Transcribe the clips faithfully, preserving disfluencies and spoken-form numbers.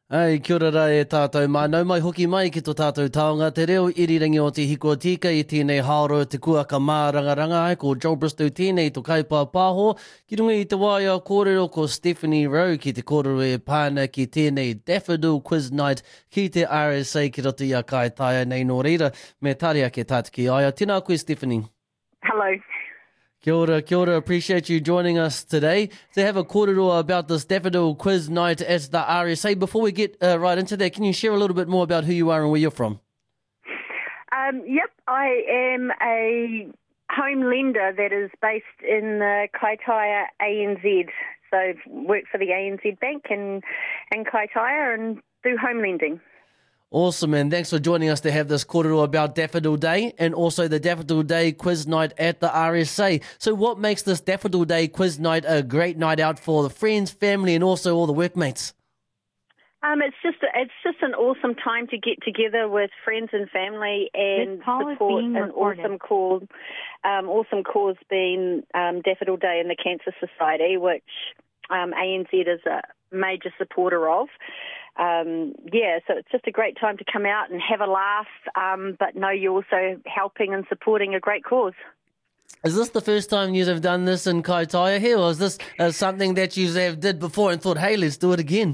Ai, kia ora e tātou mānau mai hoki mai ki tō tātou taonga te reo irirangi o te hiko tika i tēnei haoro te kuaka mārangaranga ai ko Joel Bristow tēnei tō kaipā pāho. Ki runga i te waia kōrero ko Stephanie Rowe ki te kōrero e pāna ki tēnei Daffodil Quiz Night ki te R S A ki roto i a Kaitaia nei nō reira me tāria ke tātiki aia. Tēnā koe Stephanie. Hello. Kia ora, kia ora. Appreciate you joining us today to have a kōrero about this Daffodil Quiz Night at the R S A. Before we get uh, right into that, can you share a little bit more about who you are and where you're from? Um, yep, I am a home lender that is based in the Kaitaia A N Z. So I work for the A N Z Bank in, in Kaitaia and do home lending. Awesome, and thanks for joining us to have this kōrero about Daffodil Day and also the Daffodil Day Quiz Night at the R S A. So what makes this Daffodil Day Quiz Night a great night out for the friends, family and also all the workmates? Um, it's just it's just an awesome time to get together with friends and family and support an awesome cause. Um, awesome cause being um, Daffodil Day and the Cancer Society, which um, A N Z is a major supporter of. Um, yeah, so it's just a great time to come out and have a laugh, um, but know you're also helping and supporting a great cause. Is this the first time you have done this in Kaitaia here, or is this uh, something that you have did before and thought, hey, let's do it again?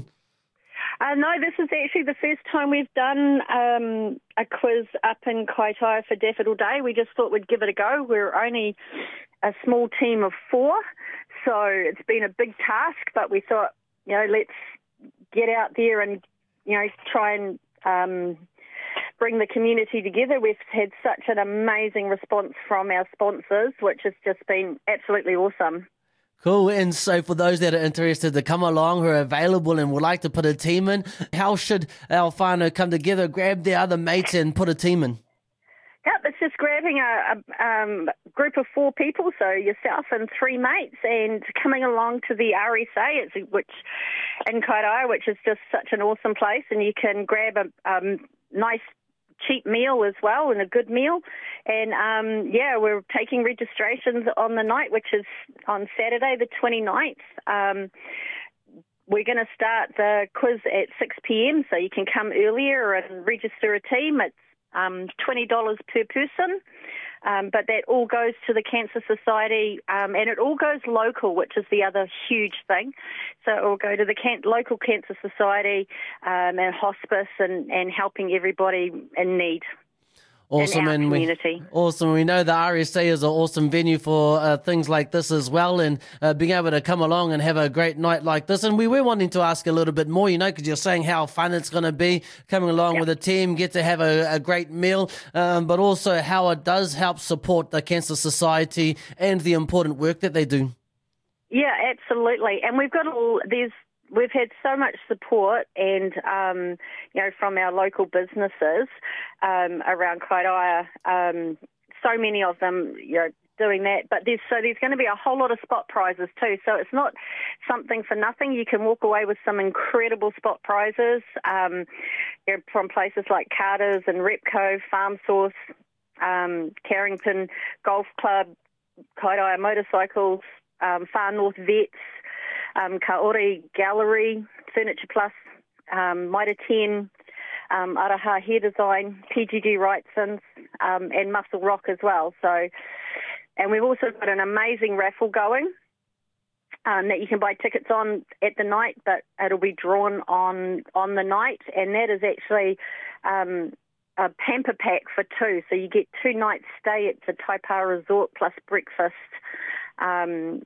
Uh, no, this is actually the first time we've done um, a quiz up in Kaitaia for Daffodil Day. We just thought we'd give it a go. We're only a small team of four, so it's been a big task, but we thought, you know, let's get out there and, you know, try and um, bring the community together. We've had such an amazing response from our sponsors, which has just been absolutely awesome. Cool. And so for those that are interested to come along, who are available and would like to put a team in, how should our whānau come together, grab their other mates and put a team in? Yep, it's just grabbing a, a um, group of four people, so yourself and three mates, and coming along to the R S A, it's, which in Kaitaia, which is just such an awesome place, and you can grab a um, nice cheap meal as well, and a good meal. And um, yeah, we're taking registrations on the night, which is on Saturday the twenty-ninth. Um, we're going to start the quiz at six p.m, so you can come earlier and register a team. It's Um, twenty dollars per person, um, but that all goes to the Cancer Society, um, and it all goes local, which is the other huge thing. So it will go to the can- local Cancer Society um, and hospice and, and helping everybody in need. Awesome, in our and community. We, awesome. We know the R S A is an awesome venue for uh, things like this as well, and uh, being able to come along and have a great night like this. And we were wanting to ask a little bit more, you know, because you're saying how fun it's going to be coming along yep. with a team, get to have a, a great meal, um, but also how it does help support the Cancer Society and the important work that they do. Yeah, absolutely. And we've got all there's. We've had so much support, and um, you know, from our local businesses um, around Kaitaia. Um, so many of them, you know, doing that. But there's so there's going to be a whole lot of spot prizes too. So it's not something for nothing. You can walk away with some incredible spot prizes um, you know, from places like Carter's and Repco, Farm Source, um, Carrington Golf Club, Kaitaia Motorcycles, um, Far North Vets. Um, Kaori Gallery, Furniture Plus, um, Mitre ten, um, Araha Hair Design, P G D Wrightsons, um, and Muscle Rock as well. So, and we've also got an amazing raffle going um, that you can buy tickets on at the night, but it'll be drawn on on the night, and that is actually um, a pamper pack for two. So you get two nights stay at the Taipa Resort plus breakfast. Um,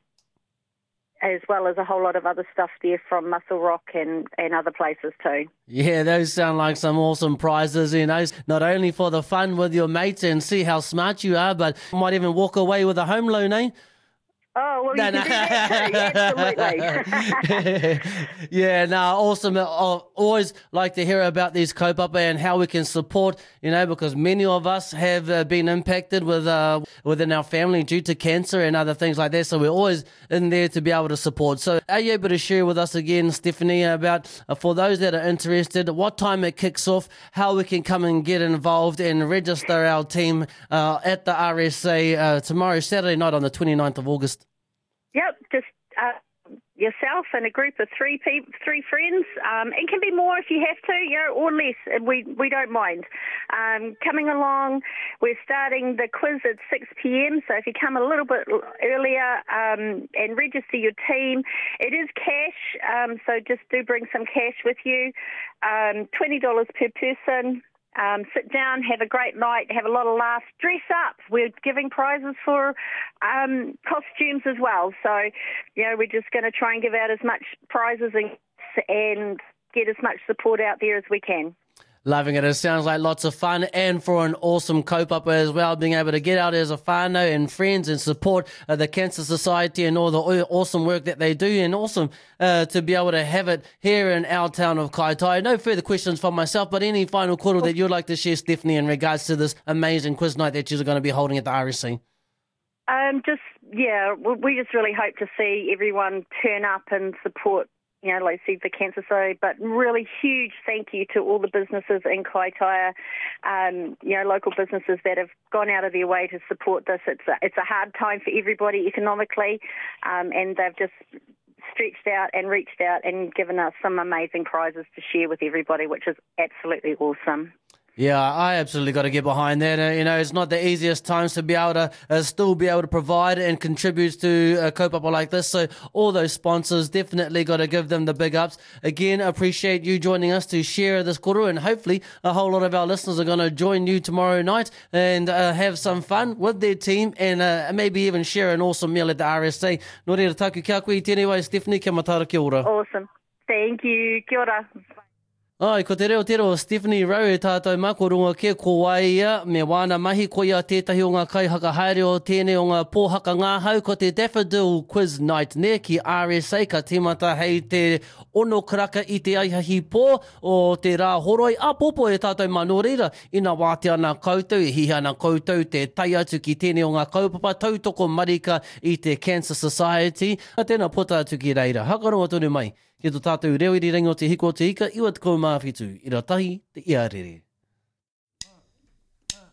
as well as a whole lot of other stuff there from Muscle Rock and, and other places too. Yeah, those sound like some awesome prizes, you know, not only for the fun with your mates and see how smart you are, but you might even walk away with a home loan, eh? Oh, well, no, you no. can do that too, absolutely. Yeah, no, awesome. I always like to hear about these kaupapa and how we can support, you know, because many of us have uh, been impacted with uh, within our family due to cancer and other things like that, so we're always in there to be able to support. So are you able to share with us again, Stephanie, about, uh, for those that are interested, what time it kicks off, how we can come and get involved and register our team uh, at the R S A uh, tomorrow, Saturday night on the twenty-ninth of August? Yep, just uh, yourself and a group of three people, three friends. Um, it can be more if you have to, you know, or less. We we don't mind. Um, coming along, we're starting the quiz at six p.m. So if you come a little bit earlier um, and register your team, it is cash. Um, so just do bring some cash with you. Um, twenty dollars per person. Um, sit down, have a great night, have a lot of laughs, dress up. We're giving prizes for um, costumes as well. So, you know, we're just going to try and give out as much prizes and, and get as much support out there as we can. Loving it. It sounds like lots of fun and for an awesome kaupapa as well, being able to get out as a whānau and friends and support uh, the Cancer Society and all the awesome work that they do, and awesome uh, to be able to have it here in our town of Kaitaia. No further questions from myself, but any final koro that you'd like to share, Stephanie, in regards to this amazing quiz night that you're going to be holding at the R S C? Um, just, yeah, we just really hope to see everyone turn up and support, you know, like the Cancer Society, but really huge thank you to all the businesses in Kaitaia, um, you know, local businesses that have gone out of their way to support this. It's a, it's a hard time for everybody economically, um, and they've just stretched out and reached out and given us some amazing prizes to share with everybody, which is absolutely awesome. Yeah, I absolutely got to get behind that. Uh, you know, it's not the easiest times to be able to uh, still be able to provide and contribute to a kaupapa like this. So all those sponsors, definitely got to give them the big ups. Again, appreciate you joining us to share this koro, and hopefully a whole lot of our listeners are going to join you tomorrow night and uh, have some fun with their team, and uh, maybe even share an awesome meal at the R S C. Nō reira taku kia koe, tēnei wai, Stephanie, kia matara kia ora. Awesome. Thank you. Kia ora. Ai, ko te reo tero Stephanie Rowe e tātou makoronga ke ko waia me wana mahi ko ia tētahi o ngā kai haka haere o tēnei o ngā pōhaka ngāhau ko te Daffodil Quiz Night ne ki R S A ka tīmata hei te ono karaka i te aihahi pō o te rā horoi a popo e tātou mano reira ina wātea nā koutou e hiha nā koutou te tai atu ki tēnei o ngā kaupapa tautoko marika i te Cancer Society a tēnā pota atu ki reira hakaronga tonu mai. Ki tō tātou reo iri ringo te hiko te ika, iwa te kou mawhitu, i rā tahi te ia rere.